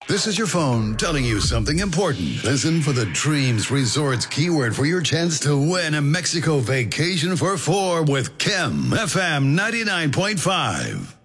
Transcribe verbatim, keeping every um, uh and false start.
This is your phone telling you something important. Listen for the Dreams Resorts keyword for your chance to win a Mexico vacation for four with Kim F M ninety-nine point five.